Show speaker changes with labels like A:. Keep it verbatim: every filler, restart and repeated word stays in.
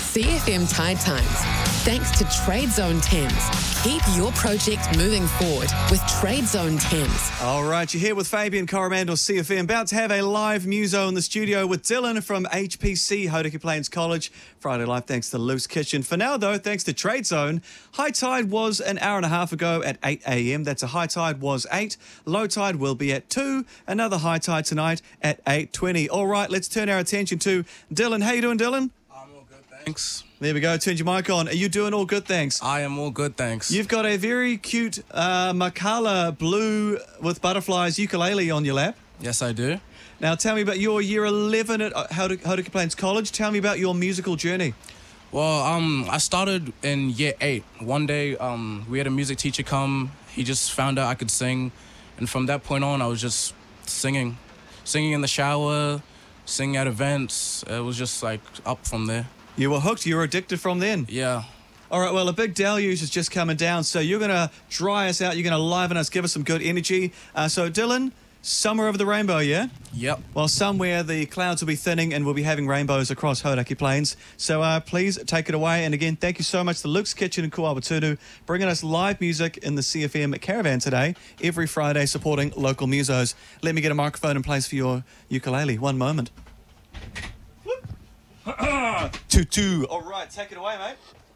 A: C F M Tide Times. Thanks to Trade Zone Thames. Keep your project moving forward with Trade Zone Thames.
B: All right, you're here with Fabian Coromandel, C F M. About to have a live muso in the studio with Dylan from H P C, Hauraki Plains College. Friday Live, thanks to Luke's Kitchen. For now, though, thanks to Trade Zone. High tide was an hour and a half ago at eight a.m. That's a high tide was eight. Low tide will be at two. Another high tide tonight at eight twenty. All right, let's turn our attention to Dylan. How you doing, Dylan?
C: I'm all good, thanks.
B: There we go. Turn your mic on. Are you doing all good, thanks?
C: I am all good, thanks.
B: You've got a very cute uh, Makala blue with butterflies ukulele on your lap.
C: Yes, I do.
B: Now, tell me about your year eleven at Hauraki Plains College. Tell me about your musical journey.
C: Well, um, I started in year eight. One day, um, we had a music teacher come. He just found out I could sing. And from that point on, I was just singing. Singing in the shower, singing at events. It was just, like, up from there.
B: You were hooked. You were addicted from then.
C: Yeah.
B: All right, well, a big deluge is just coming down, so you're going to dry us out. You're going to liven us, give us some good energy. Uh, so, Dylan, summer over the rainbow, yeah?
C: Yep.
B: Well, somewhere the clouds will be thinning and we'll be having rainbows across Hauraki Plains. So uh, please take it away. And again, thank you so much to Luke's Kitchen in Kuawatunu, bringing us live music in the C F M Caravan today, every Friday, supporting local musos. Let me get a microphone in place for your ukulele. One moment. Two, two. All right, take it away, mate.